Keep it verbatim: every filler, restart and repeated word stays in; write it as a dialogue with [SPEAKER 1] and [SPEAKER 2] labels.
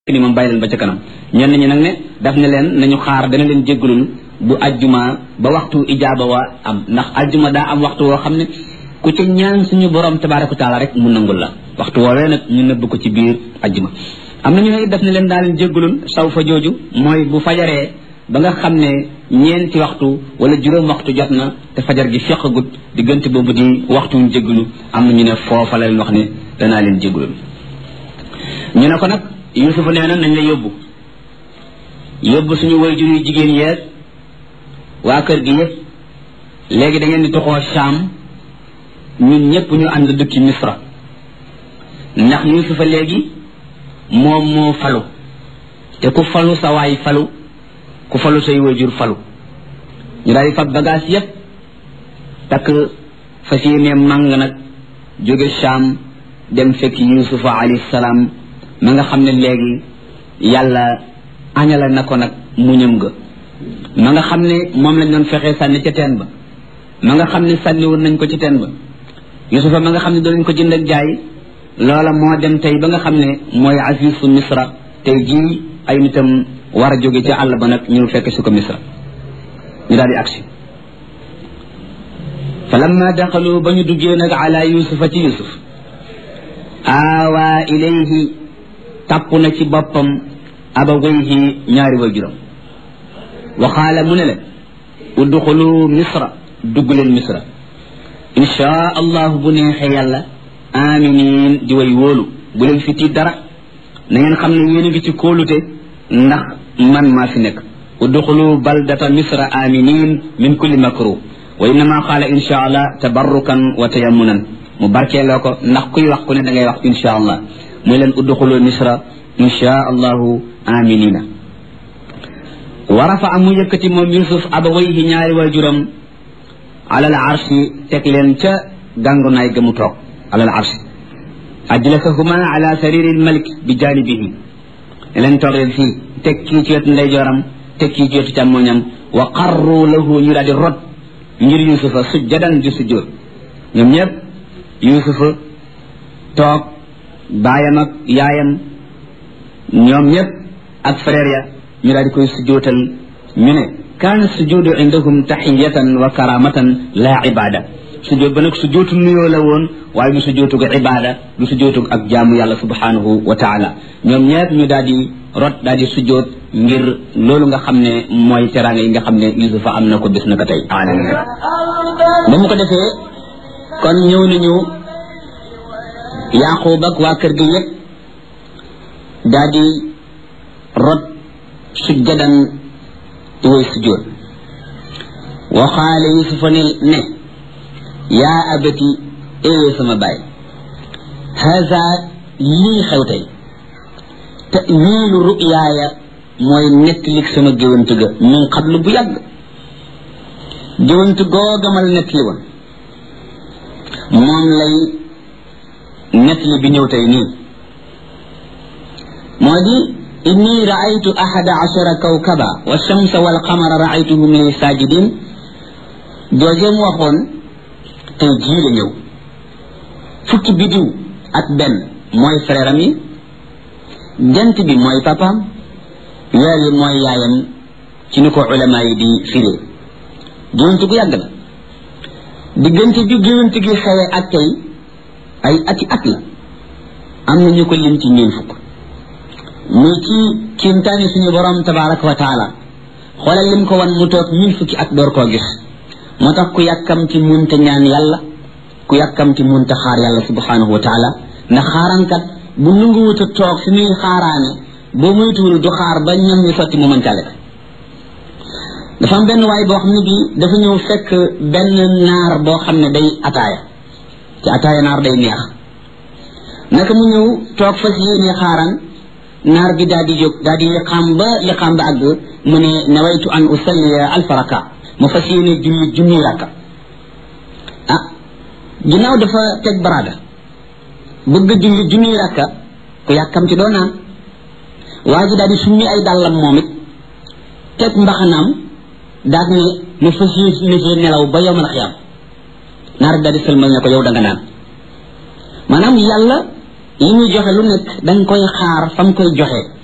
[SPEAKER 1] ni moom bàyyi leen ba ca kanam ñenn ñi nag ne daf ne leen nañu xaar dana leen jéggalul bu ajjuma ba waxtu ijaaba wa am ndax ajjuma daa am waxtu woo xam ne ku ca ñaan suñu borom tabaaraka taala rek mu nangul la waxtu woowee nag ñu nëbb ko ci biir ajjuma am na ñu ne daf ne leen daa leen jéggalul saw fa jooju mooy bu fajaree ba nga xam ne ñeenti waxtu wala juróom waxtu jot na te fajar gi feqagut diggante boobu di waxtu ñu jéggalu am na ñu ne foofa la leen wax ne danaa leen jéggalul ñu ne ko nag Yuusufa nee na nañ la yóbbu yóbbu suñu waajur yu jigéen yeeg waa kër gi yëpp léegi da ngeen di toxoo Saam ñun ñëpp ñu ànd dëkk ci Misra ndax Yuusufa léegi moom moo falu te ku falu sa waay falu ku falu say waajur falu ñu daal di fab bagage yëpp takk fas yéene màng nag jóge Saam dem fekk Yuusufa alayhi salaam ma nga xam ne léegi yàlla añala na ko nag muñam ga ma nga xam ne moom lañ doon fexee sànni ca teen ba ma nga xam ne sànni woon nañ ko ci teen ba Yusufa ma nga xam ne doon ko jënd ak jaay loola moo dem tey ba nga xam ne mooy azizu Misra tey jii ay nitam war a jóge ca àll ba nag ñëw fekk si ko Misra ñu daal di agsi fa lamma daxalu ba ñu duggee nag ala Yusufa ci Yusuf aawaa ilayhi tàpp na ci boppam abawayhi ñaari waajuram waxaala mu ne leen udxulu misra dugg leen misra inchaa allahu bu neexee yàlla aminin di way wóolu bu leen fi tiit dara na ngeen xam ne yéen a ngi ci kóolute ndax man maa fi nekk udxulu baldata misra aminin min kulli makruh wa innama qaala inchaa allah tabarrukan wa tayammunan mu barkeeloo ko ndax kuy wax ku ne da ngay wax inchaa allah muy leen udxulu misra insha allahu aminina wa rafa mu yëkkati moom Yusuf abawayhi ñaari waajuram alal arshi teg leen ca gàngunaay ga mu toog alal arshi ajlasahuma ala sariril malik bi janibihi ne leen toog leen fii teg kii ci wetu ndeyjooram teg kii ci wetu càmmoñam wa qarru lahu ñu daal di rot ngir Yusufa sujjadan di sujjóot ñoom ñëpp Yusufa toog baayam ak yaayam ñoom ñëpp ak frère ya ñu daal di koy sujjootal ñu ne kaana sujuudu indahum taxiyatan wa karamatan la ibada sujjoot ba nag sujjootu nuyoo la woon waaye du sujjootug ibada du sujjootug ak jaamu yàlla subhanahu wa taala ñoom ñëpp ñu daal di rot daal di sujjoot ngir loolu nga xam ne mooy teraanga yi nga xam ne Yusufa am na ko bis na ko tey alamin ba mu ko defee kon ñëw nañu Yaaqub ak waa kër gi yëpp daal di rot sujjadan di way sujjoot waxaale Yusufa ne ne yaa abati ee sama baay haza lii xew tey ta'wiilu ru'yaaya mooy nettali sama géwant ga min qablu bu yàgg géwant googamal nettali woon moom lay nettali bi ñëw tey nii moo di inni raaytu ahada ashara kawkaba wa shamsa wal qamara raaytuhum li sajidin joojeem waxoon tey jii la ñëw fukki bidiw ak benn mooy frère am yi jant bi mooy papaam weer yi mooy yaayam ci ni ko ulama yi di firee géwante gu yàgg la diggante bi géwante gi xewe ak tey ay ati at la am na ñu ko lim ci ñeen fukk muy ci kiimtaani suñu borom tabaraka wa taala xoolal lim ko wan mu toog mille fukki at door koo gis moo tax ku yàkkamti munta ñaan yàlla ku yàkkamti munta xaar yàlla subhanahu wa taala ndax xaarankat bu nanguwut a toog fi muy xaaraane boo moytuwul du xaar ba ñam ñu sotti mu mën cale dafa am benn waay boo xam ne bii dafa ñëw fekk benn naar boo xam ne day ataaya ci ataaya naar day neex naka mu ñëw toog fas yéene xaaraan naar bi daal di jóg daal di liqaam ba liqaam ba àgg mu ne nawaytu an usalliya alfa raka mu fas yéene junni junni rakka ah ginnaaw dafa teg baraada bëgg julli junni rakka ku yàkkam ci doo naan waa ji daal di summi ay dàllam moom it teg mbaxanaam daal ne mu fas yéene nelaw ba yowmal xiyaam naar bi daal di sëlmal ne ko yow da nga naan maanaam yàlla li muy joxe lu nekk danga koy xaar fa mu koy joxe